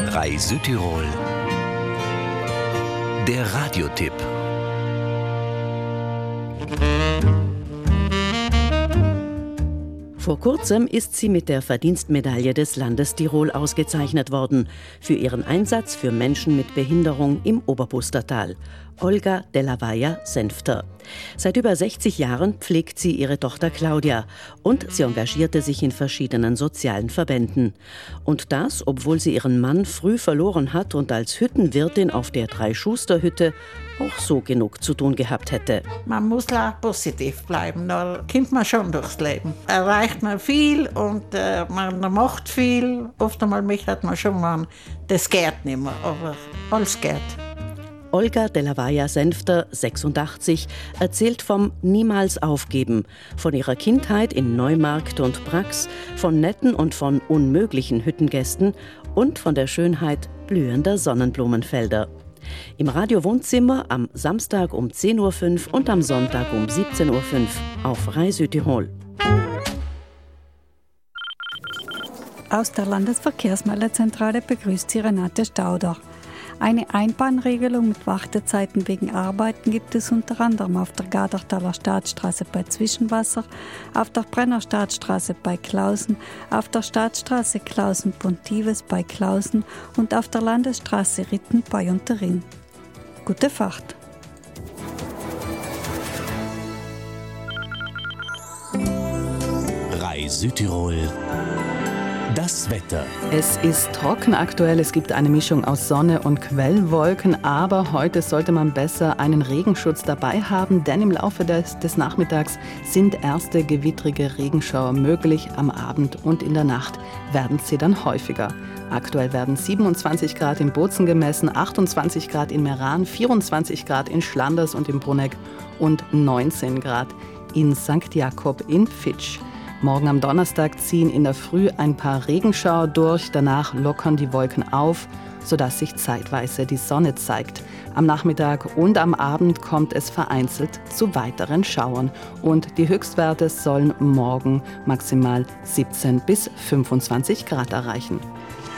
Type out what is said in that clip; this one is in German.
Rai Südtirol. Der Radiotipp. Vor kurzem ist sie mit der Verdienstmedaille des Landes Tirol ausgezeichnet worden für ihren Einsatz für Menschen mit Behinderung im Oberpustertal. Olga de la Valla-Senfter. Seit über 60 Jahren pflegt sie ihre Tochter Claudia und sie engagierte sich in verschiedenen sozialen Verbänden. Und das, obwohl sie ihren Mann früh verloren hat und als Hüttenwirtin auf der Drei-Schuster-Hütte auch so genug zu tun gehabt hätte. Man muss positiv bleiben, da kommt man schon durchs Leben. Erreicht man viel und man macht viel. Oft einmal möchte man schon mal, das geht nicht mehr, aber alles geht. Olga de la Valla-Senfter, 86, erzählt vom Niemals aufgeben, von ihrer Kindheit in Neumarkt und Brax, von netten und von unmöglichen Hüttengästen und von der Schönheit blühender Sonnenblumenfelder. Im Radio-Wohnzimmer am Samstag um 10.05 Uhr und am Sonntag um 17.05 Uhr auf Rai Südtirol. Aus der Landesverkehrsmeldezentrale begrüßt sie Renate Stauder. Eine Einbahnregelung mit Wartezeiten wegen Arbeiten gibt es unter anderem auf der Gadertaler Staatsstraße bei Zwischenwasser, auf der Brennerstadtstraße bei Klausen, auf der Staatsstraße Klausen-Pontives bei Klausen und auf der Landesstraße Ritten bei Unterring. Gute Fahrt! Rai Südtirol. Das Wetter. Es ist trocken aktuell, es gibt eine Mischung aus Sonne und Quellwolken, aber heute sollte man besser einen Regenschutz dabei haben, denn im Laufe des Nachmittags sind erste gewittrige Regenschauer möglich. Am Abend und in der Nacht werden sie dann häufiger. Aktuell werden 27 Grad in Bozen gemessen, 28 Grad in Meran, 24 Grad in Schlanders und im Bruneck und 19 Grad in St. Jakob in Fitsch. Morgen am Donnerstag ziehen in der Früh ein paar Regenschauer durch, danach lockern die Wolken auf, sodass sich zeitweise die Sonne zeigt. Am Nachmittag und am Abend kommt es vereinzelt zu weiteren Schauern und die Höchstwerte sollen morgen maximal 17 bis 25 Grad erreichen.